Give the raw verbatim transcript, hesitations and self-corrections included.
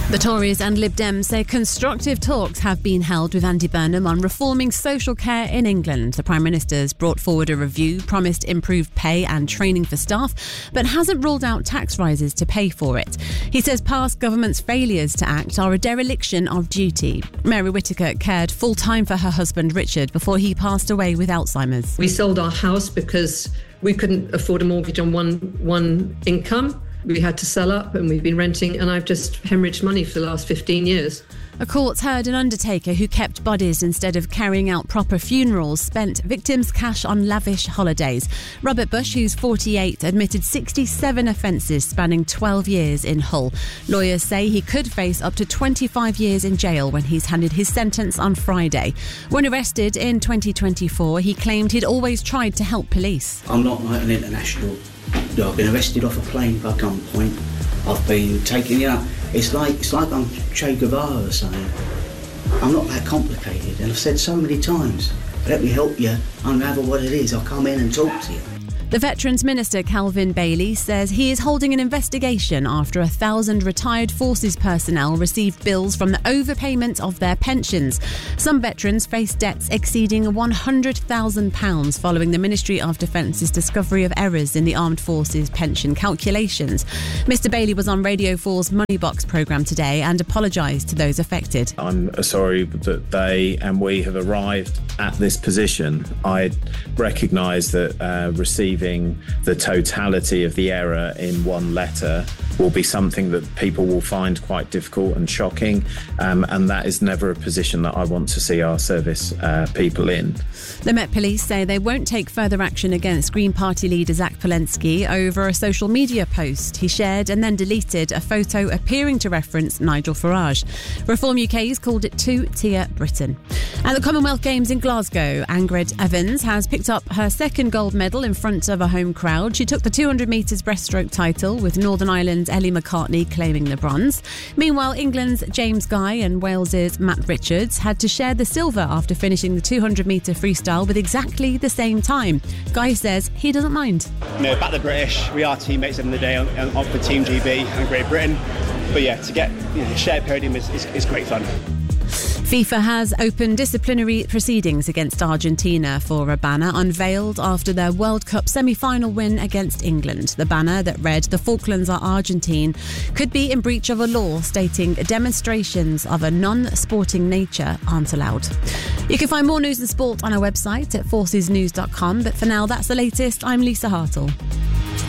The Tories and Lib Dems say constructive talks have been held with Andy Burnham on reforming social care in England. The Prime Minister's brought forward a review, promised improved pay and training for staff, but hasn't ruled out tax rises to pay for it. He says past governments' failures to act are a dereliction of duty. Mary Whittaker cared full-time for her husband Richard before he passed away with Alzheimer's. We sold our house because we couldn't afford a mortgage on one one income. We had to sell up and we've been renting, and I've just hemorrhaged money for the last fifteen years. A court heard an undertaker who kept bodies instead of carrying out proper funerals spent victims' cash on lavish holidays. Robert Bush, who's forty-eight, admitted sixty-seven offences spanning twelve years in Hull. Lawyers say he could face up to twenty-five years in jail when he's handed his sentence on Friday. When arrested in twenty twenty-four, he claimed he'd always tried to help police. I'm not like an international... I've been arrested off a plane by gunpoint. I've been taken, you know, it's like it's like I'm Che Guevara or something. I'm not that complicated, and I've said so many times, let me help you unravel what it is. I'll come in and talk to you. The Veterans Minister, Calvin Bailey, says he is holding an investigation after a thousand retired forces personnel received bills from the overpayment of their pensions. Some veterans face debts exceeding one hundred thousand pounds following the Ministry of Defence's discovery of errors in the Armed Forces pension calculations. Mister Bailey was on Radio four's Moneybox programme today and apologised to those affected. I'm sorry that they and we have arrived at this position. I recognise that uh, receiving the totality of the error in one letter will be something that people will find quite difficult and shocking, um, and that is never a position that I want to see our service uh, people in. The Met Police say they won't take further action against Green Party leader Zach Walensky over a social media post he shared and then deleted a photo appearing to reference Nigel Farage. Reform U K has called it two-tier Britain. At the Commonwealth Games in Glasgow, Angrid Evans has picked up her second gold medal in front of a home crowd. She took the two hundred metres breaststroke title, with Northern Ireland's Ellie McCartney claiming the bronze. Meanwhile, England's James Guy and Wales's Matt Richards had to share the silver after finishing the two hundred metre freestyle with exactly the same time. Guy says he doesn't mind. No, back the British. We are teammates in the day on, on for Team G B and Great Britain. But yeah, to get you know, shared podium is, is, is great fun. FIFA has opened disciplinary proceedings against Argentina for a banner unveiled after their World Cup semi-final win against England. The banner that read "The Falklands are Argentine" could be in breach of a law stating demonstrations of a non-sporting nature aren't allowed. You can find more news and sport on our website at forces news dot com, but for now that's the latest. I'm Lisa Hartle.